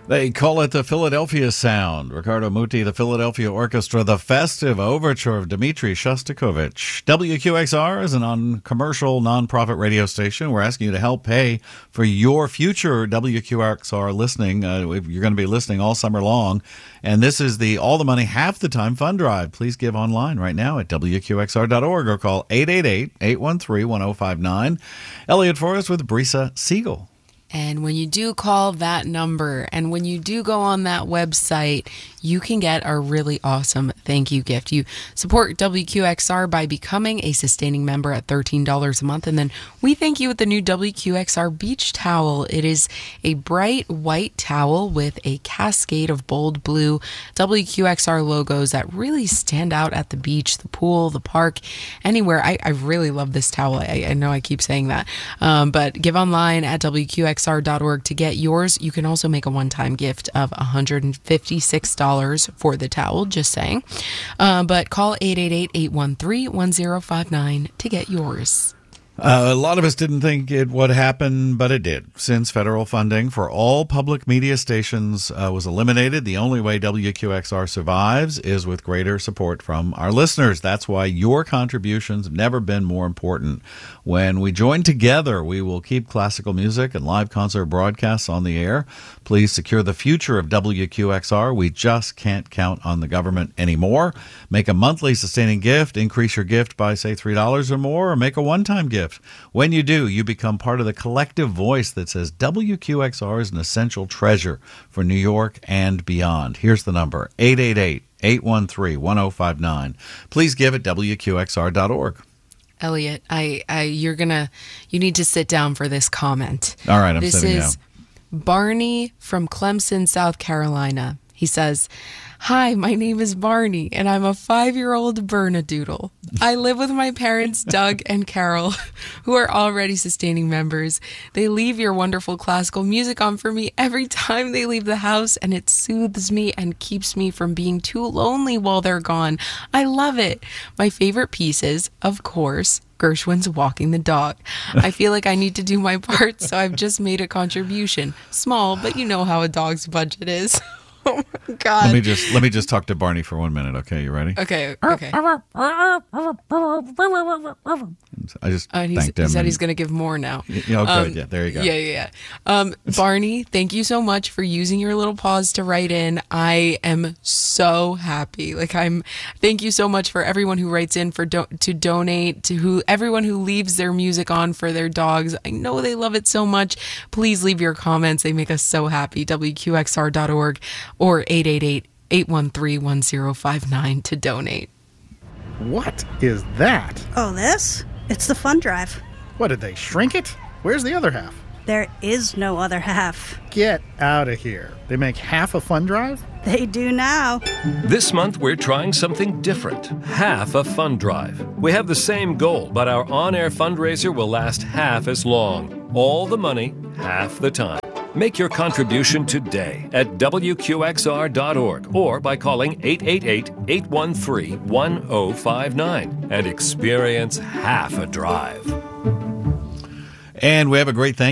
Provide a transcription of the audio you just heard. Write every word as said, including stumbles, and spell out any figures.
They call it the Philadelphia Sound. Riccardo Muti, the Philadelphia Orchestra, the festive overture of Dmitri Shostakovich. W Q X R is a non-commercial, non-profit radio station. We're asking you to help pay for your future W Q X R listening. Uh, you're going to be listening all summer long. And this is the All the Money, Half the Time Fund Drive. Please give online right now at W Q X R dot org or call eight eight eight, eight one three, one zero five nine. Elliot Forrest with Brisa Siegel. And when you do call that number and when you do go on that website, you can get a really awesome thank you gift. You support W Q X R by becoming a sustaining member at thirteen dollars a month. And then we thank you with the new W Q X R beach towel. It is a bright white towel with a cascade of bold blue W Q X R logos that really stand out at the beach, the pool, the park, anywhere. I, I really love this towel. I, I know I keep saying that. Um, but give online at W Q X R dot org to get yours. You can also make a one-time gift of one hundred fifty-six dollars for the towel, just saying. Uh, but call eight eight eight, eight one three, one zero five nine to get yours. Uh, a lot of us didn't think it would happen, but it did. Since federal funding for all public media stations uh, was eliminated, the only way W Q X R survives is with greater support from our listeners. That's why your contributions have never been more important. When we join together, we will keep classical music and live concert broadcasts on the air. Please secure the future of W Q X R. We just can't count on the government anymore. Make a monthly sustaining gift. Increase your gift by, say, three dollars or more, or make a one-time gift. When you do, you become part of the collective voice that says W Q X R is an essential treasure for New York and beyond. Here's the number, eight eight eight, eight one three, one zero five nine. Please give at W Q X R dot org. Elliot, I, I, you're gonna, you need to sit down for this comment. All right, I'm this sitting down. This is Barney from Clemson, South Carolina. He says, "Hi, my name is Barney, and I'm a five-year-old Bernedoodle. I live with my parents, Doug and Carol, who are already sustaining members. They leave your wonderful classical music on for me every time they leave the house, and it soothes me and keeps me from being too lonely while they're gone. I love it. My favorite pieces, of course, Gershwin's Walking the Dog. I feel like I need to do my part, so I've just made a contribution. Small, but you know how a dog's budget is." Oh my God. Let me just let me just talk to Barney for one minute, okay? You ready? Okay, okay. I just Uh, he's, thanked him. he said and- he's going to give more now. Yeah, oh, good. Um, Yeah, there you go. Yeah, yeah, yeah. Um, Barney, thank you so much for using your little pause to write in. I am so happy. Like I'm. Thank you so much for everyone who writes in for do- to donate, to who everyone who leaves their music on for their dogs. I know they love it so much. Please leave your comments. They make us so happy. W Q X R dot org or eight eight eight, eight one three, one zero five nine to donate. What is that? Oh, this? It's the fund drive. What, did they shrink it? Where's the other half? There is no other half. Get out of here. They make half a fund drive? They do now. This month, we're trying something different. Half a fund drive. We have the same goal, but our on-air fundraiser will last half as long. All the money, half the time. Make your contribution today at W Q X R dot org or by calling eight eight eight, eight one three, one zero five nine and experience half a drive. And we have a great thank